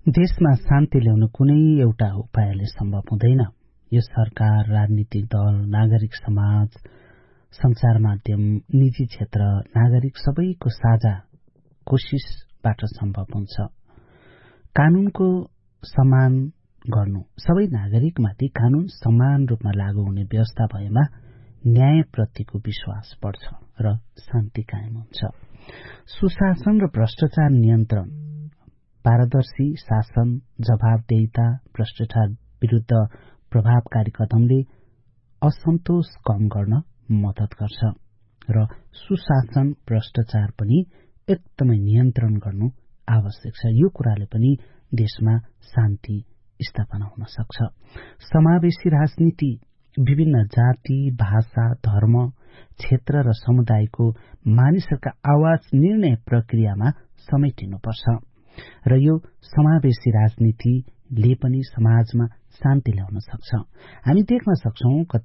देशमा शान्ति ल्याउन कुनै एउटा उपायले सम्भव हुँदैन। यो सरकार, राजनीतिक दल, नागरिक समाज, सञ्चार माध्यम, निजी क्षेत्र, नागरिक सबैको साझा कोशिशबाट सम्भव हुन्छ। कानूनको सम्मान गर्नु, सबै नागरिकमाथि कानून समान रूपमा लागू हुने व्यवस्था भएमा न्यायप्रतिको विश्वास बढ्छ र शान्ति कायम हुन्छ। सुशासन र भ्रष्टाचार नियन्त्रण, पारदर्शी शासन, जवाबदेहिता, भ्रष्टाचार विरुद्ध प्रभावकारी कदमले असन्तोष कम गर्न मद्दत गर्छ र सुशासन भ्रष्टाचार पनि एकदमै नियन्त्रण गर्नु आवश्यक छ। यो कुराले पनि देशमा शान्ति स्थापना हुन सक्छ। समावेशी राजनीति, विभिन्न जाति, भाषा, धर्म, क्षेत्र र समुदायको मानिसहरूका आवाज निर्णय प्रक्रियामा समेटिनुपर्छ र यो समावेशी राजनीतिले पनि समाजमा शान्ति ल्याउन सक्छ। हामी देख्न सक्छौं